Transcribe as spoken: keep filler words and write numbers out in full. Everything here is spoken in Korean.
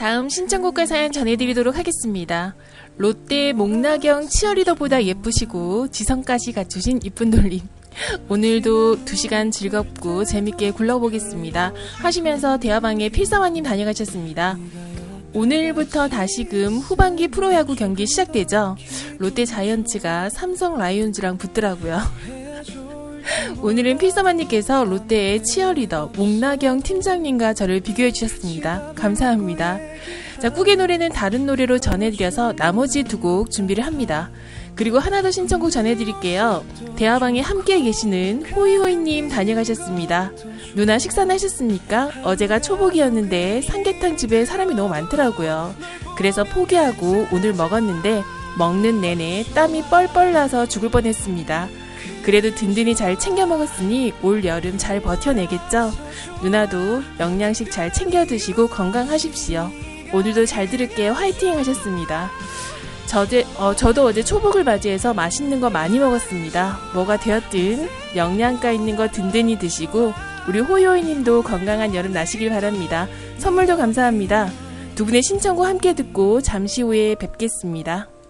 다음 신청곡과 사연 전해드리도록 하겠습니다. 롯데 목나경 치어리더보다 예쁘시고 지성까지 갖추신 이쁜 돌림. 오늘도 두 시간 즐겁고 재밌게 굴러보겠습니다 하시면서 대화방에 필사화님 다녀가셨습니다. 오늘부터 다시금 후반기 프로야구 경기 시작되죠. 롯데 자이언츠가 삼성 라이온즈랑 붙더라고요. 오늘은 필사화님께서 롯데의 치어리더 목나경 팀장님과 저를 비교해 주셨습니다. 감사합니다. 자, 꾹의 노래는 다른 노래로 전해드려서 나머지 두 곡 준비를 합니다. 그리고 하나 더 신청곡 전해드릴게요. 대화방에 함께 계시는 호이호이님 다녀가셨습니다. 누나 식사는 하셨습니까? 어제가 초복이었는데 삼계탕 집에 사람이 너무 많더라고요. 그래서 포기하고 오늘 먹었는데 먹는 내내 땀이 뻘뻘 나서 죽을 뻔했습니다. 그래도 든든히 잘 챙겨 먹었으니 올 여름 잘 버텨내겠죠? 누나도 영양식 잘 챙겨 드시고 건강하십시오. 오늘도 잘 들을게요. 화이팅 하셨습니다. 저제, 어, 저도 어제 초복을 맞이해서 맛있는 거 많이 먹었습니다. 뭐가 되었든 영양가 있는 거 든든히 드시고 우리 호요이님도 건강한 여름 나시길 바랍니다. 선물도 감사합니다. 두 분의 신청곡 함께 듣고 잠시 후에 뵙겠습니다.